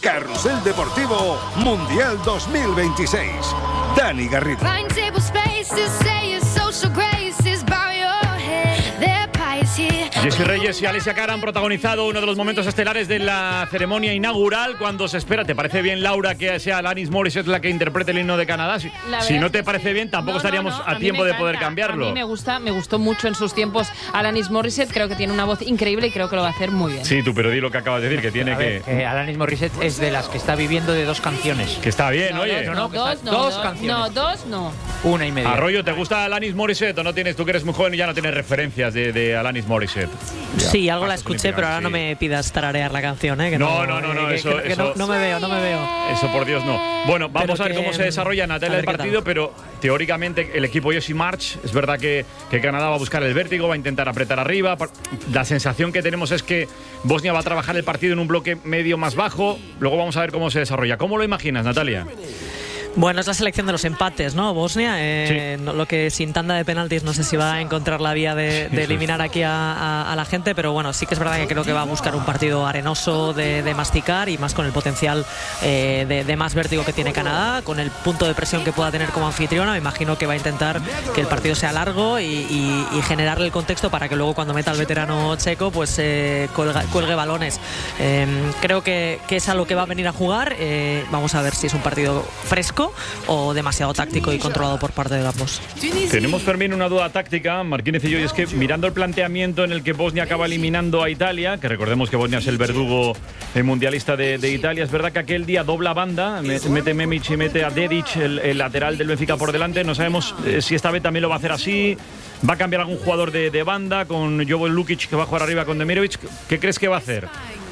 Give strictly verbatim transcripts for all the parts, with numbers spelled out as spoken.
Carrusel Deportivo Mundial dos mil veintiséis. Dani Garrido. Jessy Reyes y Alessia Cara han protagonizado uno de los momentos estelares de la ceremonia inaugural cuando se espera. ¿Te parece bien, Laura, que sea Alanis Morissette la que interprete el himno de Canadá? Si, si no te parece bien, tampoco no, estaríamos no, no. a, a tiempo de poder cambiarlo. A mí me gusta, me gustó mucho en sus tiempos Alanis Morissette. Creo que tiene una voz increíble y creo que lo va a hacer muy bien. Sí, tú, pero di lo que acabas de decir, que tiene a ver, que... que Alanis Morissette es de las que está viviendo de dos canciones. Que está bien, no, oye. No, no, no, dos, no, dos, dos canciones. No, dos no. Una y media. Arroyo, ¿te gusta Alanis Morissette o no tienes? Tú que eres muy joven y ya no tienes referencias de, de Alanis Morissette. Sí, algo la escuché, pero ahora sí. no me pidas tararear la canción, ¿eh? Que no, no, no, no, que, eso, que, que eso no, no me veo, no me veo. Eso por Dios no. Bueno, vamos pero a ver que, cómo se desarrolla, Natalia, el partido, pero teóricamente el equipo Jesse March, es verdad que, que Canadá va a buscar el vértigo, va a intentar apretar arriba. La sensación que tenemos es que Bosnia va a trabajar el partido en un bloque medio más bajo. Luego vamos a ver cómo se desarrolla. ¿Cómo lo imaginas, Natalia? Bueno, es la selección de los empates, ¿no? Bosnia, eh, sí. no, lo que sin tanda de penaltis no sé si va a encontrar la vía de, de eliminar aquí a, a, a la gente, pero bueno, sí que es verdad que creo que va a buscar un partido arenoso de, de masticar y más con el potencial eh, de, de más vértigo que tiene Canadá, con el punto de presión que pueda tener como anfitriona. Me imagino que va a intentar que el partido sea largo y, y, y generarle el contexto para que luego cuando meta al veterano checo pues eh, cuelga, cuelgue balones. Eh, creo que, que es a lo que va a venir a jugar. Eh, vamos a ver si es un partido fresco o demasiado táctico y controlado por parte de ambos. Tenemos, Fermín, una duda táctica, Martínez y yo, y es que mirando el planteamiento en el que Bosnia acaba eliminando a Italia, que recordemos que Bosnia es el verdugo el mundialista de, de Italia, es verdad que aquel día dobla banda, mete Memic y mete a Dedic, el, el lateral del Benfica, por delante. No sabemos eh, si esta vez también lo va a hacer así. ¿Va a cambiar algún jugador de, de banda con Jovo Lukic, que va a jugar arriba con Demirovic? ¿Qué crees que va a hacer?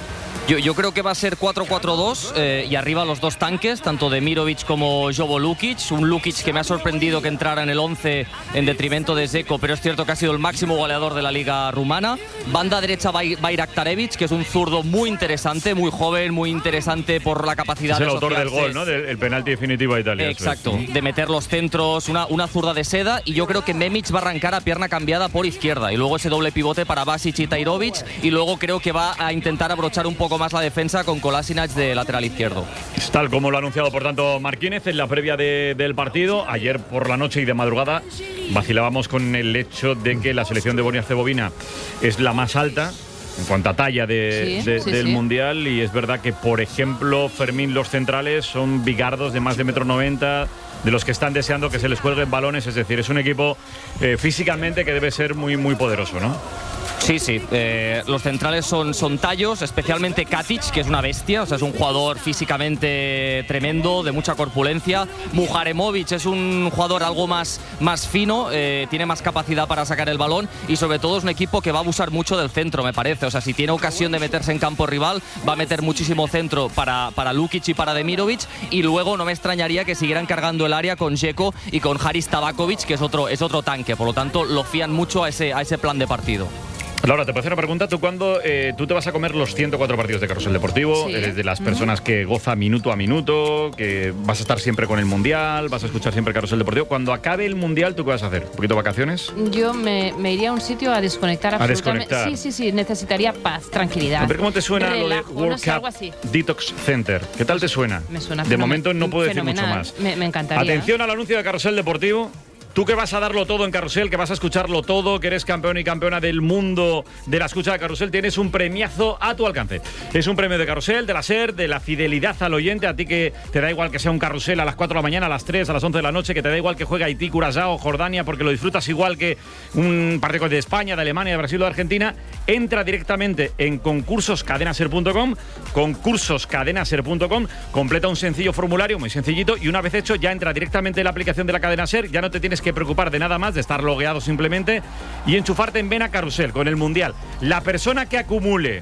Yo, yo creo que va a ser cuatro cuatro dos eh, y arriba los dos tanques, tanto Demirovic como Jovo Lukic. Un Lukic que me ha sorprendido que entrara en el once en detrimento de Dzeko, pero es cierto que ha sido el máximo goleador de la liga rumana. Banda derecha Bayraktarevic, que es un zurdo muy interesante, muy joven, muy interesante por la capacidad es de el autor del gol, ¿no? Del el penalti definitivo a Italia. Exacto, de meter los centros, una, una zurda de seda, y yo creo que Memic va a arrancar a pierna cambiada por izquierda y luego ese doble pivote para Basic y Tajrovic, y luego creo que va a intentar abrochar un poco más la defensa con Kolasinac de lateral izquierdo. Tal como lo ha anunciado, por tanto, Martínez en la previa de, del partido. Ayer por la noche y de madrugada vacilábamos con el hecho de que la selección de Bosnia-Herzegovina es la más alta en cuanto a talla de, sí, de, sí, del sí. Mundial, y es verdad que, por ejemplo, Fermín, los centrales son bigardos de más de metro noventa, de los que están deseando que se les cuelguen balones. Es decir, es un equipo eh, físicamente que debe ser muy, muy poderoso, ¿no? Sí, sí. Eh, los centrales son, son tallos, especialmente Katic, que es una bestia, o sea, es un jugador físicamente tremendo, de mucha corpulencia. Muharemovic es un jugador algo más, más fino, eh, tiene más capacidad para sacar el balón, y sobre todo es un equipo que va a abusar mucho del centro, me parece. O sea, si tiene ocasión de meterse en campo rival, va a meter muchísimo centro para, para Lukic y para Demirovic, y luego no me extrañaría que siguieran cargando el área con Dzeko y con Haris Tabakovic, que es otro, es otro tanque. Por lo tanto, lo fían mucho a ese, a ese plan de partido. Laura, te puedo hacer una pregunta. ¿Tú cuándo eh, tú te vas a comer los ciento cuatro partidos de Carrusel Deportivo? Sí. Eres de las personas que goza minuto a minuto, que vas a estar siempre con el Mundial, vas a escuchar siempre Carrusel Deportivo. Cuando acabe el Mundial, ¿tú qué vas a hacer? ¿Un poquito de vacaciones? Yo me, me iría a un sitio a desconectar a absolutamente. Desconectar. Sí, sí, sí. Necesitaría paz, tranquilidad. A ver cómo te suena relajo, lo de World no Cup sé, Detox Center. ¿Qué tal te suena? Me suena De momento no puedo decir mucho más. Me, me encantaría. Atención al anuncio de Carrusel Deportivo. Tú que vas a darlo todo en Carrusel, que vas a escucharlo todo, que eres campeón y campeona del mundo de la escucha de Carrusel, tienes un premiazo a tu alcance. Es un premio de Carrusel, de la SER, de la fidelidad al oyente. A ti que te da igual que sea un Carrusel a las cuatro de la mañana, a las tres, a las once de la noche, que te da igual que juegue Haití, Curazao, Jordania, porque lo disfrutas igual que un partido de España, de Alemania, de Brasil o de Argentina. Entra directamente en concursos cadenaser punto com, concursos cadenaser punto com, completa un sencillo formulario, muy sencillito, y una vez hecho ya entra directamente en la aplicación de la cadena SER. Ya no te tienes que preocupar de nada más, de estar logueado simplemente, y enchufarte en Vena Carrusel con el Mundial. La persona que acumule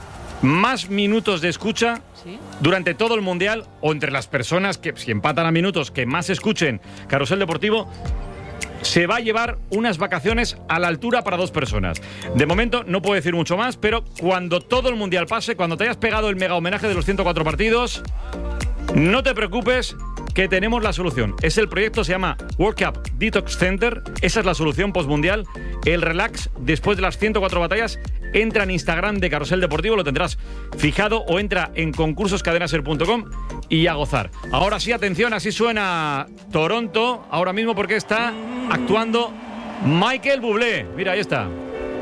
más minutos de escucha ¿sí? durante todo el Mundial, o entre las personas que, si empatan a minutos, que más escuchen Carrusel Deportivo, se va a llevar unas vacaciones a la altura para dos personas. De momento no puedo decir mucho más, pero cuando todo el Mundial pase, cuando te hayas pegado el mega homenaje de los ciento cuatro partidos, no te preocupes, que tenemos la solución. Es el proyecto, se llama World Cup Detox Center. Esa es la solución postmundial. El relax después de las ciento cuatro batallas entra en Instagram de Carrusel Deportivo, lo tendrás fijado, o entra en concursos cadena ser punto com y a gozar. Ahora sí, atención, así suena Toronto ahora mismo porque está actuando Michael Bublé. Mira, ahí está.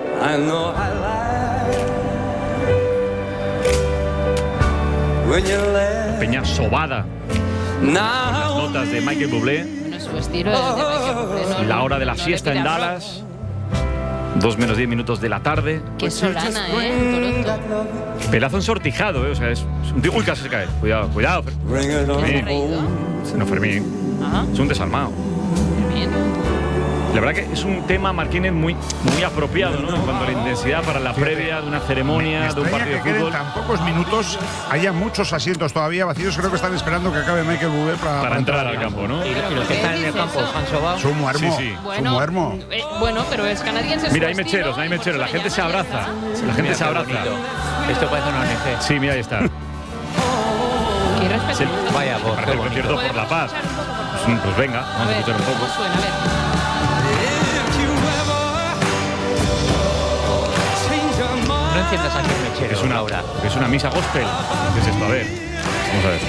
Peña sobada con las notas de Michael Bublé. Bueno, su estilo es de Michael Bublé, no, La hora de la no siesta en Dallas. Dos menos diez minutos de la tarde. Qué solana, ¿eh? En Toronto. Pelazo ensortijado, ¿eh? O sea, es, es un tío... Uy, casi se cae. Cuidado, cuidado. Fermín. No, Fermín. Ajá. Es un desalmado. Bien. La verdad que es un tema, Martínez, muy, muy apropiado, ¿no? En cuanto a la intensidad para la previa de una ceremonia, Me de un extraña partido de que fútbol. queden tan pocos minutos, haya muchos asientos todavía vacíos. Creo que están esperando que acabe Michael Bublé para, Para entrar al campo, ¿no? Y, Pero y los ¿por que qué están en el dices campo, eso? Han Sobao. Su muermo. Sí, sí. Su Bueno, muermo. eh, bueno, pero es canadiense. Mira, su hay mecheros, estilo, hay y mecheros. La mucho gente le se llaman abraza. eso. La gente Mira se qué abraza. bonito. Esto parece una O N G. Sí, mira, ahí está. Qué irrespetuoso. Sí. Vaya voz, Parece qué el bonito. concierto por la paz. Escuchar un poco, por favor. Pues venga, A vamos a ver, escuchar un ¿cómo poco. suena? A ver. No enciendas aquí un mechero, Es una, Laura. es una misa gospel. ¿Qué es esto? A ver. Vamos a ver.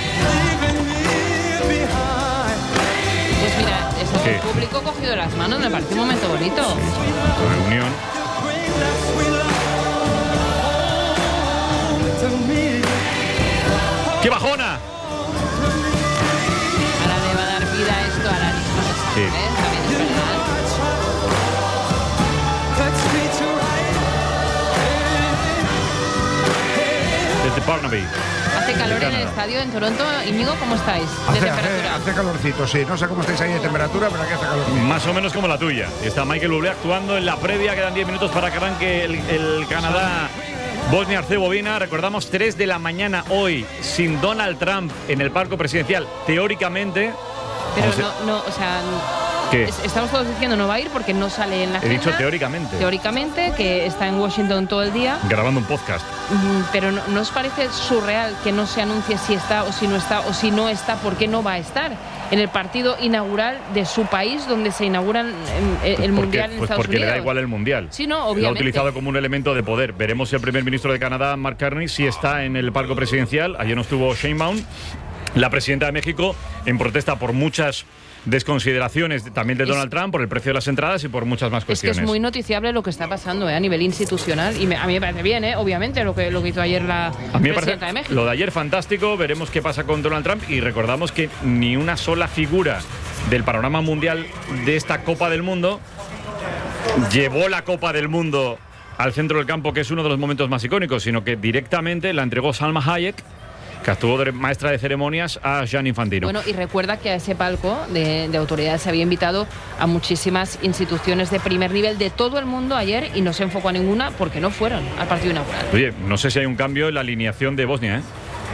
Pues mira, eso ¿Qué? el público cogido de las manos, me parece un momento bonito. Reunión. ¡Qué bajona! Ahora le va a dar vida a esto a la misma. Sí. ¿Eh? También es verdad. Desde Barnaby. Hace calor en el Canadá. estadio en Toronto. Íñigo, ¿cómo estáis? De Hace, hace, temperatura. hace calorcito, sí. No sé cómo estáis ahí de temperatura, pero aquí hace calorcito. Más o menos como la tuya. Y está Michael Bublé actuando en la previa. Quedan diez minutos para que arranque el, el Canadá. Bosnia-Herzegovina, recordamos, tres de la mañana hoy, sin Donald Trump en el palco presidencial, teóricamente. Pero vamos a- no, no, o sea, ¿Qué? es- estamos todos diciendo no va a ir porque no sale en la He agenda. dicho teóricamente. Teóricamente, que está en Washington todo el día. Grabando un podcast. Mm, Pero no, ¿no os parece surreal que no se anuncie si está o si no está, o si no está, por qué no va a estar en el partido inaugural de su país donde se inauguran em, el, Pues Mundial porque, en pues Estados porque Unidos? le da igual el Mundial. Sí, no, Lo ha obviamente. utilizado como un elemento de poder. Veremos si el primer ministro de Canadá, Mark Carney, si está en el palco presidencial. Ayer no estuvo Sheinbaum, la presidenta de México, en protesta por muchas desconsideraciones también de Es- Donald Trump, por el precio de las entradas y por muchas más Es que cuestiones. es muy noticiable lo que está pasando, ¿eh? A nivel institucional, y me- a mí me parece bien, ¿eh? Obviamente, lo que, lo que hizo ayer la A mí me presidenta parece de México. lo de ayer fantástico. Veremos qué pasa con Donald Trump y recordamos que ni una sola figura del panorama mundial de esta Copa del Mundo llevó la Copa del Mundo al centro del campo, que es uno de los momentos más icónicos, sino que directamente la entregó Salma Hayek, que actuó de maestra de ceremonias, a Gianni Infantino. Bueno, y recuerda que a ese palco de, de autoridades se había invitado a muchísimas instituciones de primer nivel de todo el mundo ayer y no se enfocó a ninguna porque no fueron al partido inaugural. Oye, no sé si hay un cambio en la alineación de Bosnia, ¿eh?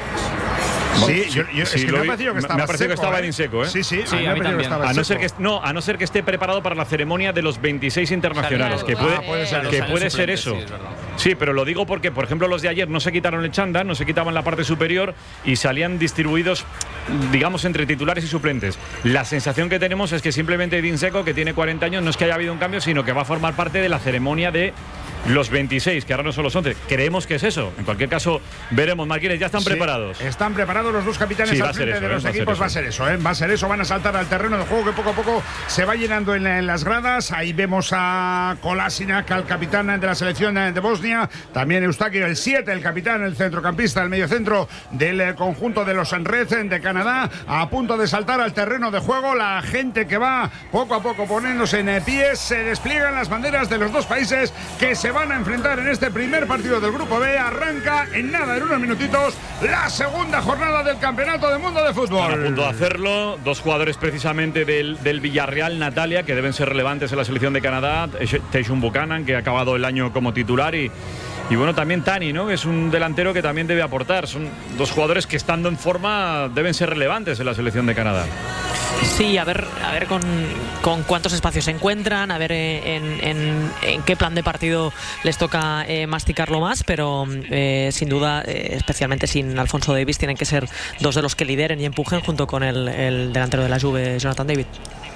Sí, yo, yo- sí, es que lo me ha vi- parecido que me- estaba me ha parecido que seco, estaba ¿eh? en seco, ¿eh? Sí, sí, Sí, a mí me a ha mí parecido que también. estaba A no, ser seco. que, no, a no ser que esté preparado para la ceremonia de los veintiséis internacionales, Claro, que puede, ah, puede ser que eso. puede ser eso. Sí, es verdad. Sí, pero lo digo porque, por ejemplo, los de ayer no se quitaron el chándal, no se quitaban la parte superior y salían distribuidos, digamos, entre titulares y suplentes. La sensación que tenemos es que simplemente Edin Dzeko, que tiene cuarenta años, no es que haya habido un cambio, sino que va a formar parte de la ceremonia de los veintiséis, que ahora no son los once. Creemos que es eso. En cualquier caso, veremos. Marquines, ¿ya están Sí, preparados? Están preparados los dos capitanes Sí, va al a ser frente eso, de ¿eh? los Va a ser equipos. eso. Va a ser eso, ¿eh? Va a ser eso. Van a saltar al terreno de juego que poco a poco se va llenando en, la- en las gradas. Ahí vemos a Kolasinac, al capitán de la selección de Bosnia. También Eustáquio, el siete, el capitán, el centrocampista, el mediocentro del eh, conjunto de los Enred de Canadá. A punto de saltar al terreno de juego. La gente que va poco a poco poniéndose en eh, pies. Se despliegan las banderas de los dos países que se van a enfrentar en este primer partido del Grupo B. Arranca en nada, en unos minutitos, la segunda jornada del Campeonato del Mundo de Fútbol. Están a punto de hacerlo. Dos jugadores precisamente del, del Villarreal, Natalia, que deben ser relevantes en la selección de Canadá. Taishun Buchanan, que ha acabado el año como titular, y, y bueno, también Tani, ¿no? Que es un delantero que también debe aportar. Son dos jugadores que, estando en forma, deben ser relevantes en la selección de Canadá. Sí, a ver, a ver con, con cuántos espacios se encuentran, a ver eh, en, en- en qué plan de partido les toca eh, masticarlo más, pero eh, sin duda, eh, especialmente sin Alfonso Davies, tienen que ser dos de los que lideren y empujen junto con el, el delantero de la Juve, Jonathan David.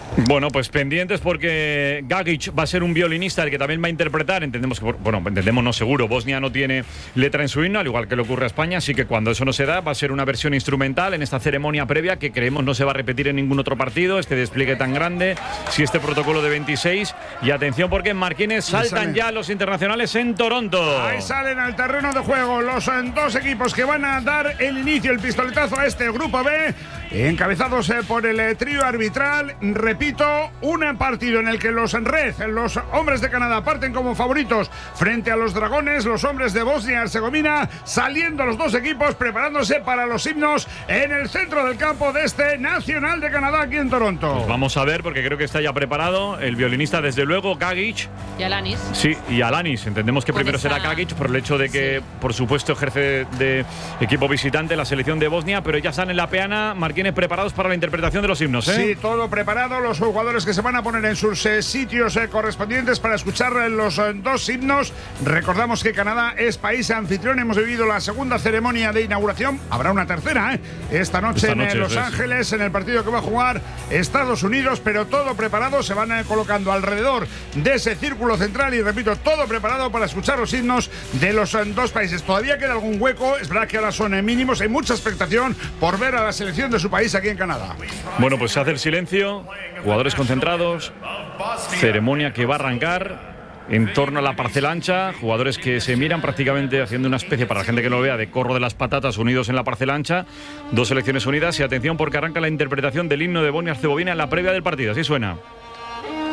Bueno, pues pendientes porque Gagic va a ser un violinista el que también va a interpretar. Entendemos que, bueno, entendemos no seguro, Bosnia no tiene letra en su himno, al igual que le ocurre a España, así que cuando eso no se da va a ser una versión instrumental en esta ceremonia previa que creemos no se va a repetir en ningún otro partido, este despliegue tan grande, si este protocolo de veintiséis. Y atención porque en Marquines saltan ya los internacionales en Toronto. Ahí salen al terreno de juego los dos equipos que van a dar el inicio, el pistoletazo a este grupo B, encabezados por el trío arbitral. Repito, un partido en el que los Red, los hombres de Canadá, parten como favoritos frente a los Dragones, los hombres de Bosnia y Herzegovina, saliendo los dos equipos, preparándose para los himnos en el centro del campo de este Nacional de Canadá aquí en Toronto. Pues vamos a ver, porque creo que está ya preparado el violinista, desde luego, Gagic. Y Alanis. Sí, y Alanis. Entendemos que Con primero esa... será Gagic por el hecho de que, sí, por supuesto, ejerce de equipo visitante la selección de Bosnia, pero ya están en la peana, Marquines, preparados para la interpretación de los himnos, ¿eh? Sí, todo preparado, los jugadores que se van a poner en sus eh, sitios eh, correspondientes para escuchar eh, los eh, dos himnos. Recordamos que Canadá es país anfitrión, hemos vivido la segunda ceremonia de inauguración, habrá una tercera ¿eh? esta noche, esta noche en eh, Los Ángeles, en el partido que va a jugar Estados Unidos, pero todo preparado, se van eh, colocando alrededor de ese círculo central y repito, todo preparado para escuchar los himnos de los eh, dos países. Todavía queda algún hueco, es verdad que ahora son eh, mínimos, hay mucha expectación por ver a la selección de su país aquí en Canadá. Bueno, pues se hace el silencio, jugadores concentrados, ceremonia que va a arrancar en torno a la parcela ancha, jugadores que se miran prácticamente haciendo una especie, para la gente que no lo vea, de corro de las patatas unidos en la parcela ancha, dos selecciones unidas. Y atención porque arranca la interpretación del himno de Bosnia y Herzegovina en la previa del partido, así suena.